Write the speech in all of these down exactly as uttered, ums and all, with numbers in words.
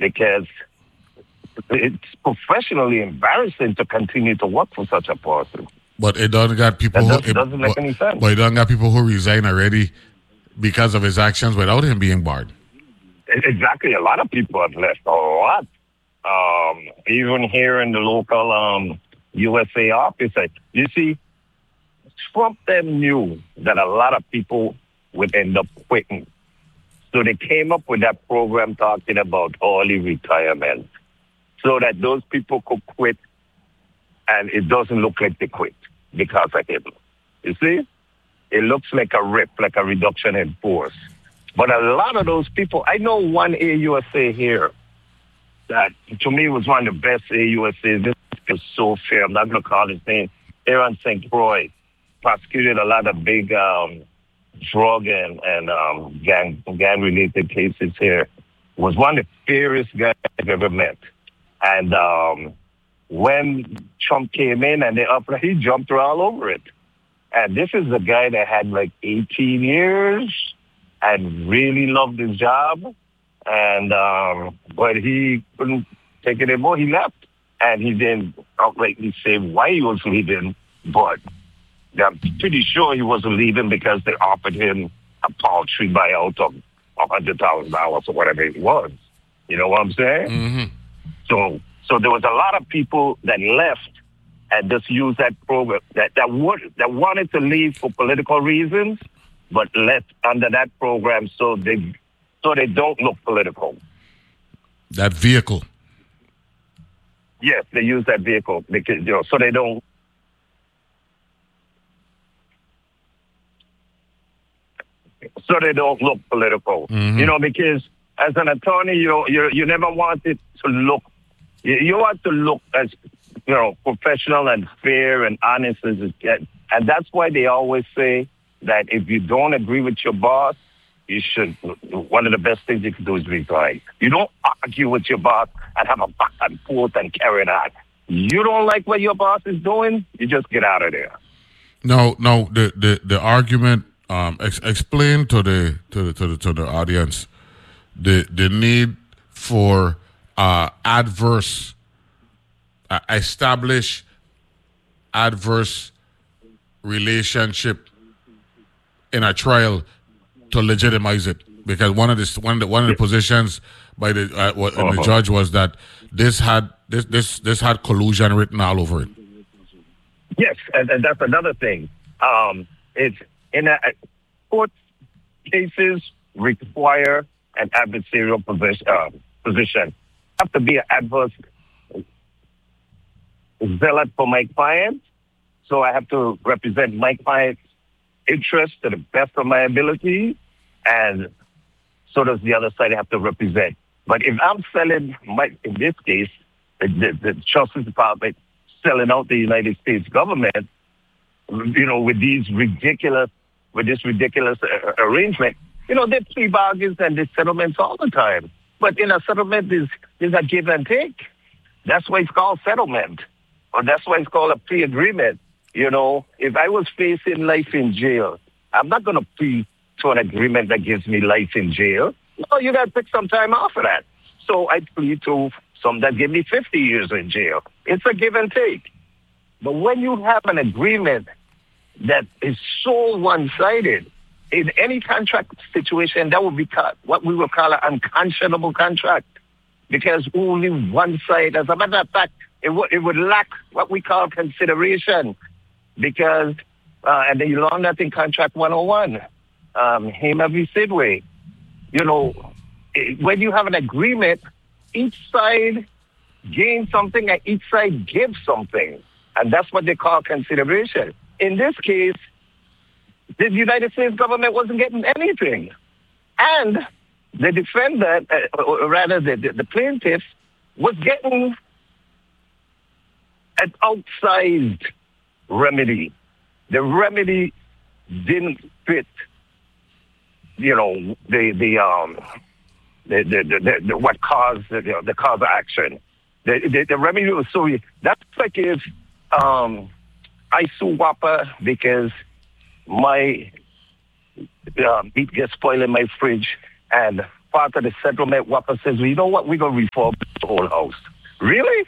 because it's professionally embarrassing to continue to work for such a person. But it doesn't got people that who does, doesn't it, make but, any sense. But it doesn't got people who resign already because of his actions without him being barred. Exactly. A lot of people have left. A lot. Um, even here in the local um, U S A office. You see, Trump then knew that a lot of people would end up quitting. So they came up with that program talking about early retirement so that those people could quit and it doesn't look like they quit because of him. You see? It looks like a rip, like a reduction in force. But a lot of those people, I know one A U S A here that to me was one of the best A U S As. This is so fair. I'm not going to call his name. Aaron Saint Croix prosecuted a lot of big um, drug and, and um, gang, gang-related cases here. Was one of the fairest guys I've ever met. And um, when Trump came in and they offered, he jumped all over it. And this is a guy that had like eighteen years and really loved his job. And, um, but he couldn't take it anymore. He left. And he didn't outrightly say why he was leaving, but I'm pretty sure he wasn't leaving because they offered him a paltry buyout of one hundred thousand dollars or whatever it was. You know what I'm saying? Mm-hmm. So so there was a lot of people that left and just used that program, that, that, would, that wanted to leave for political reasons, but left under that program so they so they don't look political. That vehicle. Yes, they use that vehicle because, you know, so they don't. So they don't look political, mm-hmm. you know, because as an attorney, you you you never want it to look. You, you want to look as, you know, professional and fair and honest as it gets, and that's why they always say that if you don't agree with your boss, you should. One of the best things you can do is resign. You don't argue with your boss and have a back and forth and carry it on. You don't like what your boss is doing, you just get out of there. No, no. The the the argument. Um, ex- explain to the to the to the to the audience the the need for uh, adverse uh, establish adverse relationship in a trial to legitimize it, because one of the one of the one of the positions by the uh, what, uh-huh. the judge was that this had this this this had collusion written all over it. Yes, and, and that's another thing. Um, it's in a, court cases require an adversarial position. Uh, position. I have to be an adverse zealot for my client, so I have to represent my client's interest to the best of my ability, and so does the other side have to represent. But if I'm selling, my, in this case, the, the, the Justice Department selling out the United States government, you know, with these ridiculous, with this ridiculous uh, arrangement, you know, there's plea bargains and there's settlements all the time. But in a settlement, there's, there's a give and take. That's why it's called settlement, or that's why it's called a plea agreement. You know, if I was facing life in jail, I'm not going to plea to an agreement that gives me life in jail. No, you got to pick some time off of that. So I plead to some that give me fifty years in jail. It's a give and take. But when you have an agreement that is so one-sided, in any contract situation, that would be what we would call an unconscionable contract, because only one side, as a matter of fact, it would, it would lack what we call consideration, because, uh, and you learn that in Contract one oh one, um, Hamer v. Sidway, you know, when you have an agreement, each side gains something and each side gives something. And that's what they call consideration. In this case, the United States government wasn't getting anything. And the defendant, uh, or rather the, the, the plaintiff, was getting an outsized remedy. The remedy didn't fit, you know, the the um the the, the, the what caused the, the, the cause of action. The, the the remedy was so that's like if um I sue Whopper because my uh, meat gets spoiled in my fridge and part of the settlement, Wapa says, well, you know what, we're going to reform the whole house. Really?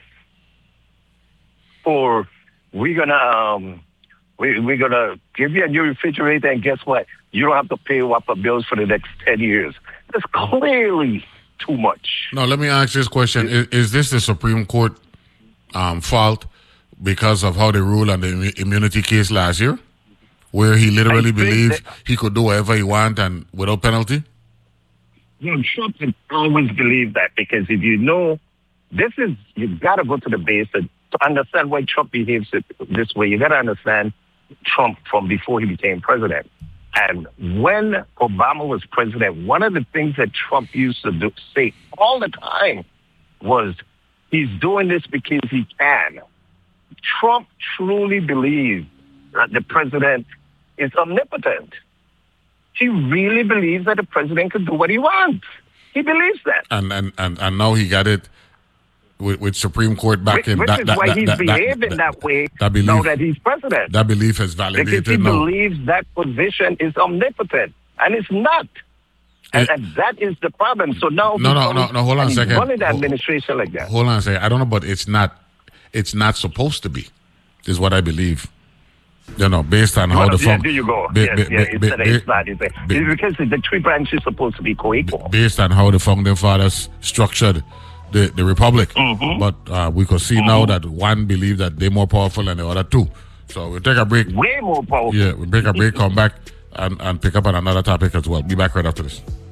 Or we're going to um, we, we're gonna give you a new refrigerator, and guess what? You don't have to pay Wapa bills for the next ten years. That's clearly too much. No, let me ask this question. Is, is this the Supreme Court um, fault because of how they ruled on the immunity case last year, where he literally believes that he could do whatever he wants and without penalty? You know, Trump has always believed that, because if you know, this is, you've got to go to the base and to understand why Trump behaves this way. You got to understand Trump from before he became president. And when Obama was president, one of the things that Trump used to do, say all the time was, he's doing this because he can. Trump truly believes that the president is omnipotent. He really believes that the president can do what he wants. He believes that. And and, and, and now he got it with, with Supreme Court back which, in. Which that, is that, why that, he's that, behaving that, that, that way that belief, now that he's president. That belief is validated Because he now. believes that position is omnipotent. And it's not. And, it, and that is the problem. So now... No, no, no, no, hold on a second. running the hold, administration like that. Hold on a second. I don't know, but it's not, it's not supposed to be, is what I believe. You know, based on how well, the... Yeah, fun- there you go. Be, yes, be, yeah, be, it's, be, not, it's not. It's, be, it's because the three branches are supposed to be co-equal. Based on how the founding fathers structured the, the republic. Mm-hmm. But uh, we could see mm-hmm. now that one believe that they're more powerful than the other two. So we'll take a break. Way more powerful. Yeah, we'll take a break, come back, and, and pick up on another topic as well. Be back right after this.